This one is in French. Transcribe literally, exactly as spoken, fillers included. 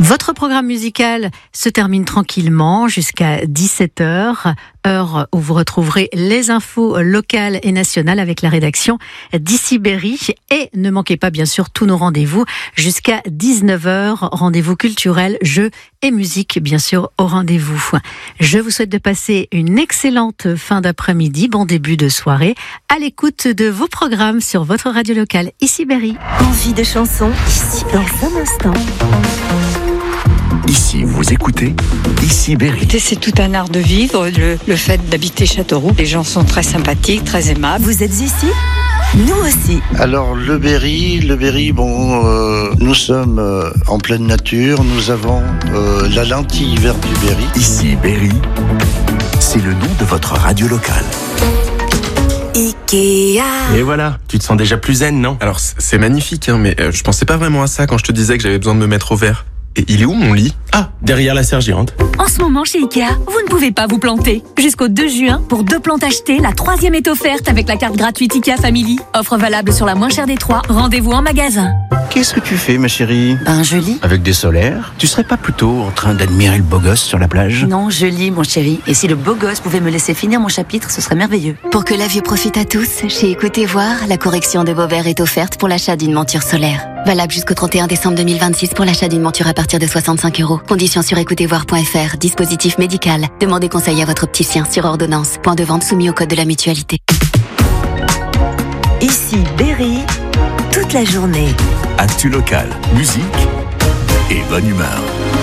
Votre programme musical se termine tranquillement jusqu'à dix-sept heures, heure où vous retrouverez les infos locales et nationales avec la rédaction d'Ici Berry. Et ne manquez pas bien sûr tous nos rendez-vous jusqu'à dix-neuf heures, rendez-vous culturels, jeux et musique bien sûr au rendez-vous. Je vous souhaite de passer une excellente fin d'après-midi, bon début de soirée, à l'écoute de vos programmes sur votre radio locale Ici Berry. Envie de chanson, ici dans un instant. Ici, vous écoutez Ici Berry. C'est tout un art de vivre, le, le fait d'habiter Châteauroux. Les gens sont très sympathiques, très aimables. Vous êtes ici ? Nous aussi. Alors le Berry, le Berry, bon, euh, nous sommes euh, en pleine nature, nous avons euh, la lentille verte du Berry. Ici Berry, c'est le nom de votre radio locale. Ikea. Et voilà, tu te sens déjà plus zen, non? Alors c'est magnifique, hein, mais euh, je pensais pas vraiment à ça quand je te disais que j'avais besoin de me mettre au vert. Et il est où mon lit? Ah, derrière la serre géante. En ce moment chez Ikea, vous ne pouvez pas vous planter. Jusqu'au deux juin, pour deux plantes achetées, la troisième est offerte avec la carte gratuite Ikea Family. Offre valable sur la moins chère des trois. Rendez-vous en magasin. Qu'est-ce que tu fais, ma chérie? Ben, je lis. Avec des solaires? Tu serais pas plutôt en train d'admirer le beau gosse sur la plage? Non, je lis, mon chéri. Et si le beau gosse pouvait me laisser finir mon chapitre, ce serait merveilleux. Pour que la vue profite à tous, chez Écoutez Voir, la correction de vos verres est offerte pour l'achat d'une monture solaire. Valable jusqu'au trente et un décembre deux mille vingt-six pour l'achat d'une monture à partir de soixante-cinq euros. Conditions sur écoutez voir point f r. Dispositif médical. Demandez conseil à votre opticien sur ordonnance. Point de vente soumis au code de la mutualité. Ici Berry, toute la journée. Actu local, musique et bonne humeur.